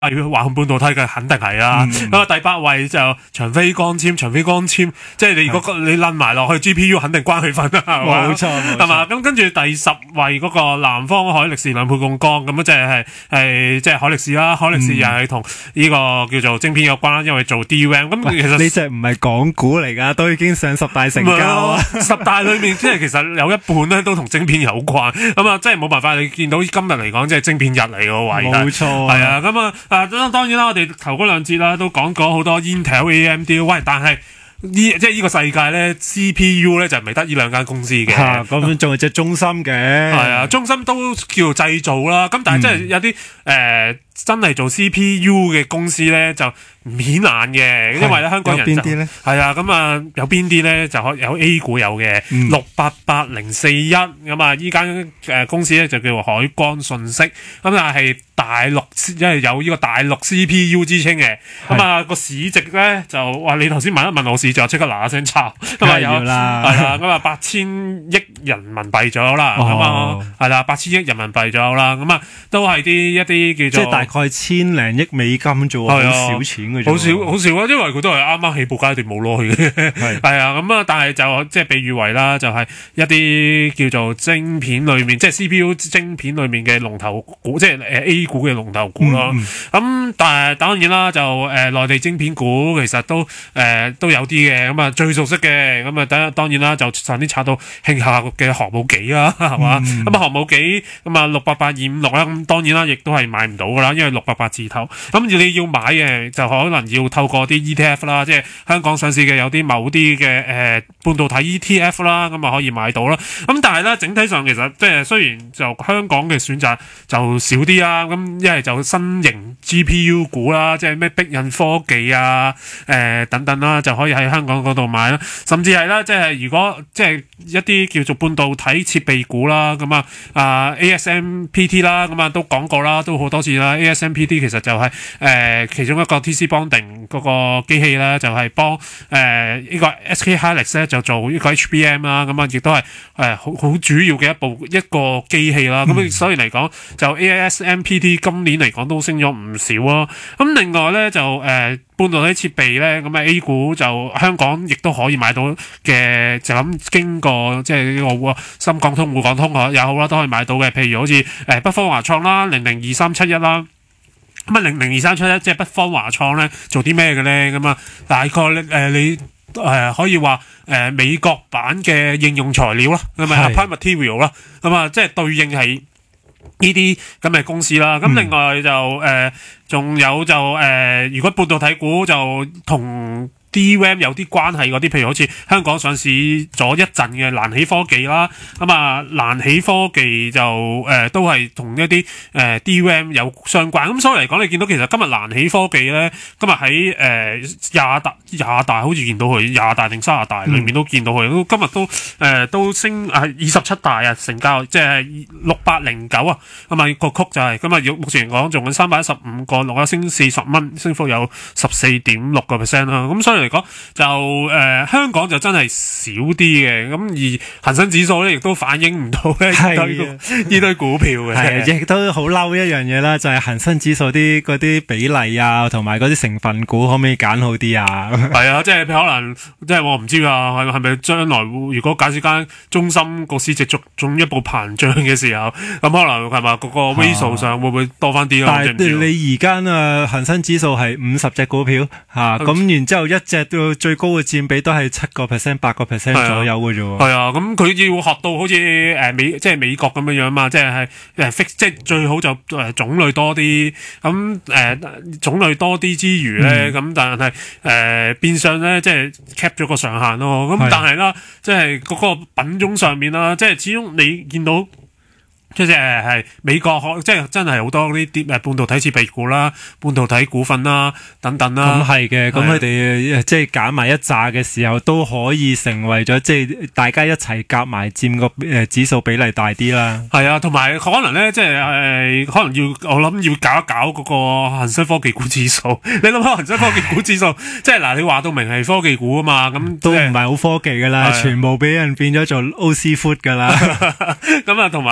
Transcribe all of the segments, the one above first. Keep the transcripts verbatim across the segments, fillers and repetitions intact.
華虹半導體嘅肯定係啊，咁、嗯、啊第八位就長飛光纖，長飛光纖，即係你如果你掄埋落去 G P U 肯定關佢份啊， 冇錯， 係嘛？咁跟住第十位嗰個南方海力士兩倍槓桿，咁即係係即係海力士啦，海力士又係同呢個叫做晶片有關啦，因為做 D RAM， 咁其實呢隻唔係港股嚟噶，都已經上十大成交啊！ 十大裏面即係其實有一半咧都同晶片有關，咁啊即係冇辦法，你見到今日嚟講即係晶片日嚟個位， 冇錯， 係啊，咁啊。啊，當然啦，我哋頭嗰兩節啦，都講過好多 Intel、A M D， 喂，但係呢即係呢個世界咧 ，C P U 咧就唔係得呢兩間公司嘅， 咁仲有隻中芯嘅， 係啊，中芯都叫製造啦，咁但係即係有啲誒、嗯呃、真係做 C P U 嘅公司咧就唔顯眼嘅，因為咧香港人就有邊啲咧？係啊，咁啊有邊啲咧就可有 A 股有嘅六八八零四一，咁啊依間誒公司咧就叫做海光信息，咁但係大陸因為有呢個大陸 C P U 之稱嘅，咁啊個市值咧就話你頭先問一問我市值，即刻嗱嗱聲抄，咁啊有啦，係啦，咁啊八千億人民幣左右啦，咁啊係啦八千億人民幣左右啦，咁啊都係啲一啲叫做即係大概千零億美金啫喎，好少錢。 好少好少啊，因為佢都係啱啱起步階段冇攞去嘅，係啊，咁啊，但係就即係比喻為啦，就係、是、一啲叫做晶片裏面，即係 C P U 晶片裏面嘅龍頭股，即係誒 A 股嘅龍頭股咯。咁、嗯嗯、但係當然啦，就誒、呃、內地晶片股其實都誒、呃、都有啲嘅，咁啊最熟悉嘅，咁啊等當然啦，就上啲炒到興下嘅航母幾啦，係嘛？咁啊、嗯、航母幾咁啊六八八二五六啦，咁當然啦，亦都係買唔到噶啦，因為六八八字頭，咁你要買嘅就可能要透過啲 E T F 啦，即係香港上市嘅有啲某啲嘅誒半導體 E T F 啦，咁啊可以買到啦。咁但係咧整體上其實即係雖然就香港嘅選擇就少啲啦，咁一係就新型 G P U 股啦，即係咩壁印科技啊，誒、呃、等等啦，就可以喺香港嗰度買啦。甚至係啦，即係如果即係一啲叫做半導體設備股啦，咁啊啊 A S M P T 啦，咁啊都講過啦，都好多次啦。A S M P T 其實就係、是、誒、呃、其中一個 T C Bonding 嗰個機器咧，就係幫誒呢個 S K Hynix 咧就做呢個 H B M 啦，咁啊亦都係誒好好主要嘅一部一個機器啦。咁、嗯、所以嚟講，就 A S M P T 今年嚟講都升咗唔少啊。咁另外咧就誒、呃、半導體設備咧，咁啊 A 股就香港亦都可以買到嘅，就咁經過即係呢個深港通、滬港通啊又好啦，都可以買到嘅。譬如好似誒北方華創啦，零零二三七一啦。咁啊，零零二三七一即係北方華創咧，做啲咩嘅咧？咁啊，大概誒、呃、你誒、呃、可以話誒、呃、美國版嘅應用材料啦，咁咪 Applied Material 啦，咁啊，即係對應係呢啲咁嘅公司啦。咁、嗯、另外就誒仲、呃、有就誒、呃，如果半導體股就同D RAM 有啲關係嗰啲，譬如好似香港上市咗一陣嘅瀾起科技啦，咁啊瀾起科技就誒、呃、都係同一啲誒、呃、D RAM 有相關，咁所以嚟講，你見到其實今日瀾起科技咧，今日喺誒廿大廿大好似見到佢廿大定卅大裏面都見到佢，都、嗯、今日都誒、呃、都升啊二十七大啊成交，即係六百零九啊，咁啊個曲就係咁啊，目前嚟講仲緊三百一十五個六啊，升四十蚊，升幅有十四點六個 percent 啦，咁所以嚟講就誒、呃、香港就真係少啲嘅，咁而恒生指數咧亦都反映唔到咧呢堆呢堆股票嘅， 係亦都好嬲一樣嘢啦，就係、是、恒生指數啲嗰啲比例啊，同埋嗰啲成分股可唔可以揀好啲啊？ 係啊，即係可能即係我唔知啊，係係咪將來如果假設間中芯個市值逐進一步膨脹嘅時候，咁可能係嘛嗰個 ratio 上會唔會多翻啲咯？ 但係你而家啊恒生指數係五十隻股票吓，咁、啊、然之後一隻都最高嘅佔比都係七個 percent、八個 percent 左右嘅啫喎。 係啊，咁佢要學到好似誒美即係美國咁樣樣嘛，即係誒 fix 即係最好就誒種類多啲，咁誒種類多啲之餘咧，咁、嗯、但係誒、呃、變相咧即係 cap 咗個上限咯。咁但係啦，即係嗰個品種上面啦，即係始終你見到。即係係美國可即係真係好多呢啲誒半導體設備股啦、半導體股份啦等等啦。 咁係嘅，咁佢哋即係揀埋一紮嘅時候，都可以成為咗即係大家一齊夾埋佔個誒指數比例大啲啦。 係啊，同埋可能咧，即係誒，可能要我諗要搞一搞嗰個恒生科技股指數。你諗下恒生科技股指數，即係嗱，你話到明係科技股啊嘛，咁都唔係好科技噶啦，全部俾人變咗做 O C Food 噶啦。 咁啊，同埋一樣嘢。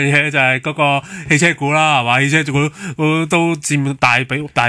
嘢就係嗰個汽車股啦，係嘛？汽車股都佔大比大。